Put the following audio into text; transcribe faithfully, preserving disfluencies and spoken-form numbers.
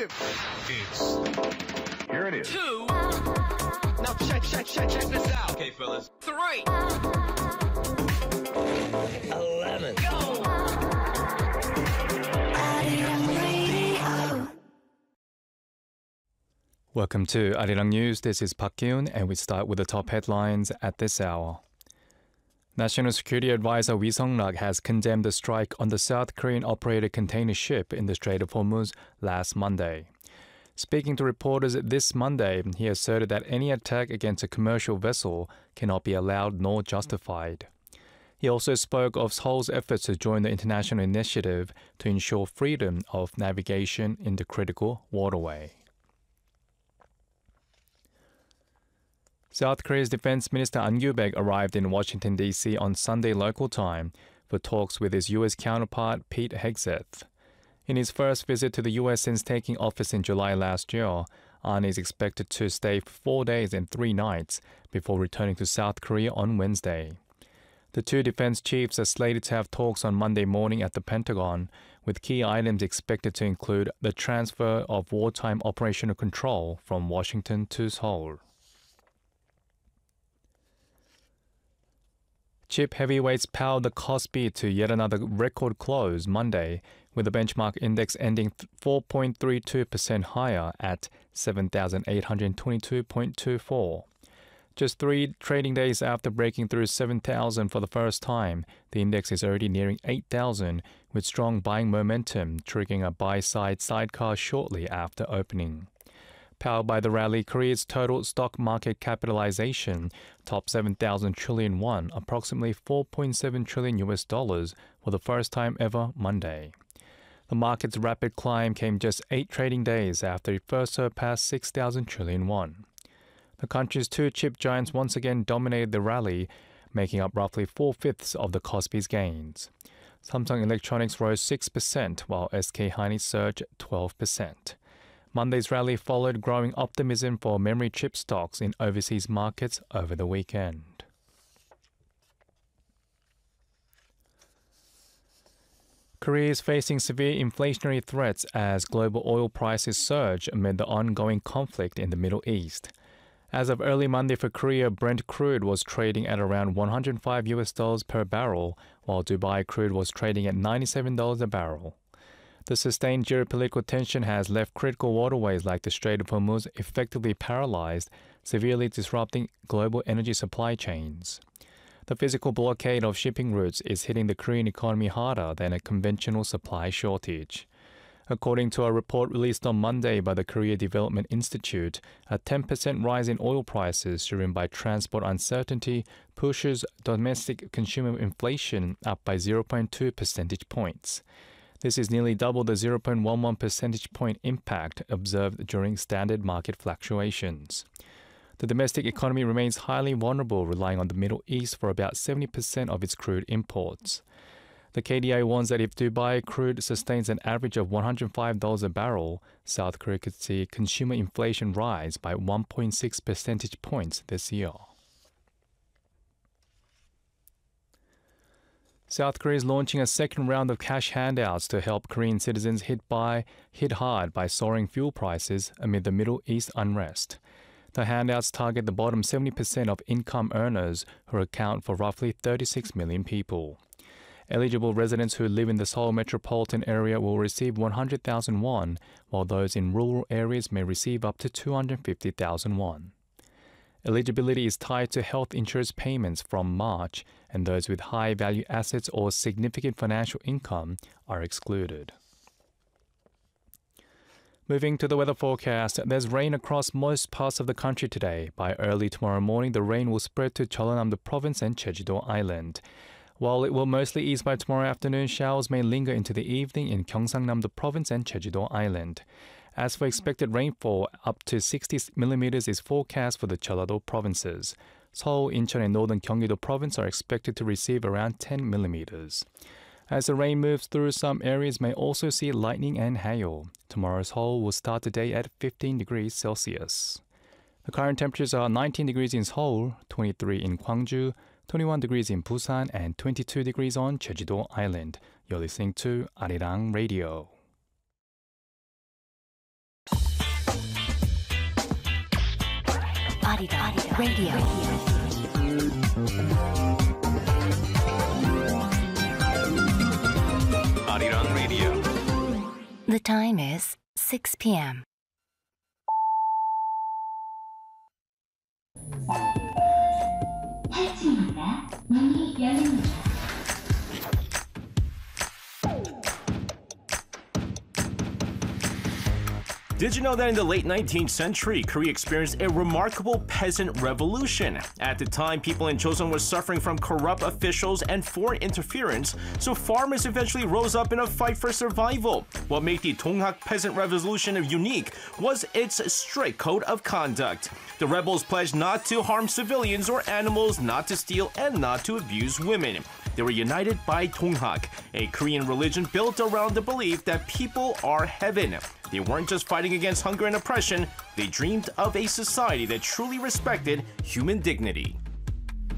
It's here it is. Two. Now check, check, check, check this out. Okay, fellas. Three. Eleven. Go. Welcome to Arirang News. This is Park Kyun, and we start with the top headlines at this hour. National Security Advisor Wi Sung-rak has condemned the strike on the South Korean-operated container ship in the Strait of Hormuz last Monday. Speaking to reporters this Monday, he asserted that any attack against a commercial vessel cannot be allowed nor justified. He also spoke of Seoul's efforts to join the international initiative to ensure freedom of navigation in the critical waterway. South Korea's Defense Minister An Kyu-baek arrived in Washington, D C on Sunday local time for talks with his U S counterpart Pete Hegseth. In his first visit to the U S since taking office in July last year, An is expected to stay for four days and three nights before returning to South Korea on Wednesday. The two defense chiefs are slated to have talks on Monday morning at the Pentagon, with key items expected to include the transfer of wartime operational control from Washington to Seoul. Chip heavyweights powered the Kospi to yet another record close Monday, with the benchmark index ending four point three two percent higher at seven thousand eight hundred twenty-two point two four. Just three trading days after breaking through seven thousand for the first time, the index is already nearing eight thousand, with strong buying momentum triggering a buy-side sidecar shortly after opening. Powered by the rally, Korea's total stock market capitalization topped seven thousand trillion won, approximately four point seven trillion U S dollars, for the first time ever Monday. The market's rapid climb came just eight trading days after it first surpassed six thousand trillion won. The country's two chip giants once again dominated the rally, making up roughly four-fifths of the Kospi's gains. Samsung Electronics rose six percent, while S K Hynix surged twelve percent. Monday's rally followed growing optimism for memory chip stocks in overseas markets over the weekend. Korea is facing severe inflationary threats as global oil prices surge amid the ongoing conflict in the Middle East. As of early Monday for Korea, Brent crude was trading at around one hundred five U S dollars per barrel, while Dubai crude was trading at ninety-seven dollars a barrel. The sustained geopolitical tension has left critical waterways like the Strait of Hormuz effectively paralyzed, severely disrupting global energy supply chains. The physical blockade of shipping routes is hitting the Korean economy harder than a conventional supply shortage. According to a report released on Monday by the Korea Development Institute, a ten percent rise in oil prices driven by transport uncertainty pushes domestic consumer inflation up by zero point two percentage points. This is nearly double the zero point one one percentage point impact observed during standard market fluctuations. The domestic economy remains highly vulnerable, relying on the Middle East for about seventy percent of its crude imports. The K D I warns that if Dubai crude sustains an average of one hundred five dollars a barrel, South Korea could see consumer inflation rise by one point six percentage points this year. South Korea is launching a second round of cash handouts to help Korean citizens hit by hit hard by soaring fuel prices amid the Middle East unrest. The handouts target the bottom seventy percent of income earners, who account for roughly thirty-six million people. Eligible residents who live in the Seoul metropolitan area will receive one hundred thousand won, while those in rural areas may receive up to two hundred fifty thousand won. Eligibility is tied to health insurance payments from March, and those with high-value assets or significant financial income are excluded. Moving to the weather forecast, there's rain across most parts of the country today. By early tomorrow morning, the rain will spread to Jeollanam-do Province and Jeju-do Island. While it will mostly ease by tomorrow afternoon, showers may linger into the evening in Gyeongsangnam-do Province and Jeju-do Island. As for expected rainfall, up to sixty millimeters is forecast for the Jeollado provinces. Seoul, Incheon, and northern Gyeonggi-do Province are expected to receive around ten millimeters. As the rain moves through, some areas may also see lightning and hail. Tomorrow's Seoul will start the day at fifteen degrees Celsius. The current temperatures are nineteen degrees in Seoul, twenty-three in Gwangju, twenty-one degrees in Busan, and twenty-two degrees on Jeju-do Island. You're listening to Arirang Radio. Arirang Radio. Arirang Radio. The time is six p.m. Did you know that in the late nineteenth century, Korea experienced a remarkable peasant revolution? At the time, people in Joseon were suffering from corrupt officials and foreign interference, so farmers eventually rose up in a fight for survival. What made the Donghak peasant revolution unique was its strict code of conduct. The rebels pledged not to harm civilians or animals, not to steal, and not to abuse women. They were united by Donghak, a Korean religion built around the belief that people are heaven. They weren't just fighting against hunger and oppression, they dreamed of a society that truly respected human dignity.